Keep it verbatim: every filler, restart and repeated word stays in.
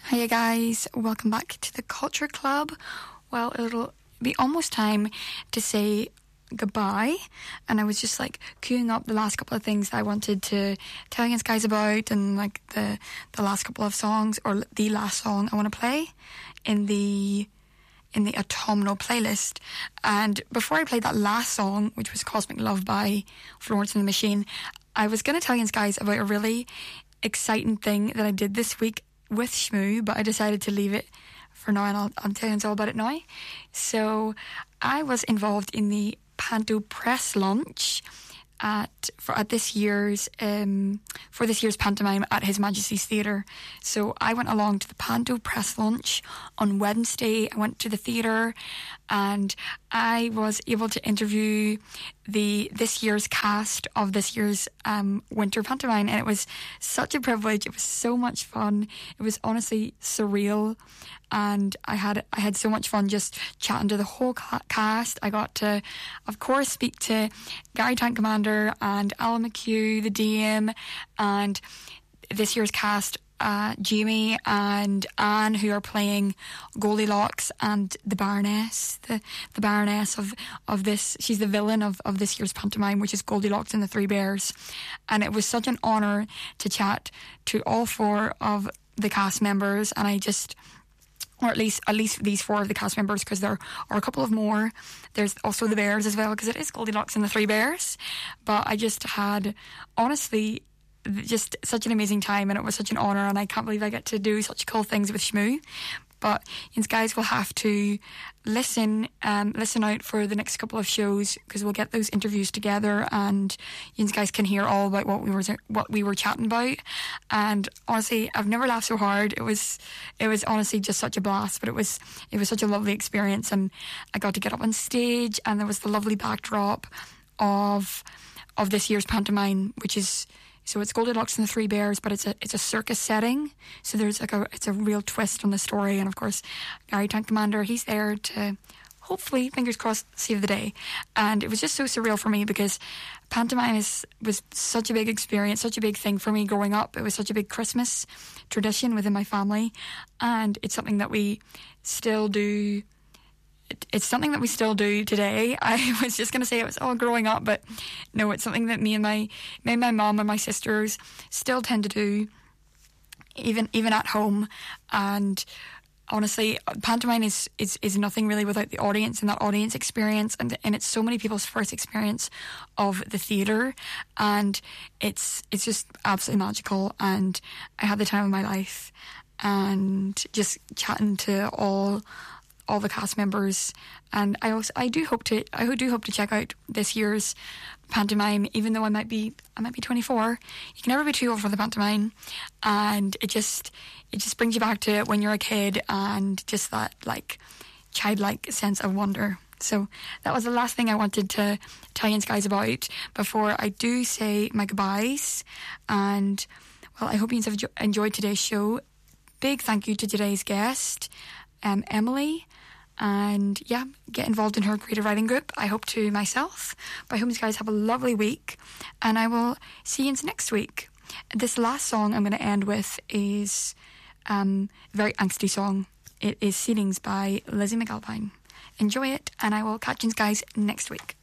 Hiya guys, welcome back to the Culture Club. Well, it'll be almost time to say goodbye, and I was just like queuing up the last couple of things that I wanted to tell you guys about, and like the the last couple of songs, or the last song I want to play in the in the autumnal playlist. And before I played that last song, which was Cosmic Love by Florence and the Machine, I was going to tell you guys about a really exciting thing that I did this week with Shmoo, but I decided to leave it for now, and I'll, I'll tell you all about it now. So I was involved in the Panto press launch at for at this year's um for this year's pantomime at His Majesty's Theatre. So I went along to the Panto press launch on Wednesday. I went to the theatre and I was able to interview the this year's cast of this year's um winter pantomime, and it was such a privilege. It was so much fun. It was honestly surreal, and I had I had so much fun just chatting to the whole ca- cast. I got to, of course, speak to Gary Tank Commander and Alan McHugh, the D M, and this year's cast, uh, Jamie and Anne, who are playing Goldilocks and the Baroness, the, the Baroness of, of this. She's the villain of, of this year's pantomime, which is Goldilocks and the Three Bears. And it was such an honour to chat to all four of the cast members, and I just... or at least at least these four of the cast members, because there are a couple of more. There's also the Bears as well, because it is Goldilocks and the Three Bears. But I just had, honestly, just such an amazing time, and it was such an honour, and I can't believe I get to do such cool things with Shmoo. But you guys will have to listen um, listen out for the next couple of shows, because we'll get those interviews together, and you guys can hear all about what we were what we were chatting about. And honestly, I've never laughed so hard. It was it was honestly just such a blast. But it was it was such a lovely experience, and I got to get up on stage, and there was the lovely backdrop of of this year's pantomime, which is. So it's Goldilocks and the Three Bears, but it's a it's a circus setting. So there's like a it's a real twist on the story, and of course, Gary Tank Commander, he's there to hopefully, fingers crossed, save the day. And it was just so surreal for me, because pantomime is was such a big experience, such a big thing for me growing up. It was such a big Christmas tradition within my family, and it's something that we still do. It's something that we still do today. I was just going to say it was all growing up, but no, it's something that me and my me and my mum and my sisters still tend to do, even even at home. And honestly, pantomime is, is, is nothing really without the audience and that audience experience, and and it's so many people's first experience of the theatre, and it's it's just absolutely magical. And I had the time of my life, and just chatting to all. all the cast members, and I also I do hope to I do hope to check out this year's pantomime, even though I might be I might be twenty-four. You can never be too old for the pantomime, and it just it just brings you back to when you're a kid, and just that like childlike sense of wonder. So that was the last thing I wanted to tell you guys about before I do say my goodbyes. And well, I hope you have enjoyed today's show. Big thank you to today's guest, um, Emily. And yeah, get involved in her creative writing group. I hope to myself. But I hope you guys have a lovely week, and I will see you next week. This last song I'm going to end with is um, a very angsty song. It is Ceilings by Lizzie McAlpine. Enjoy it, and I will catch you guys next week.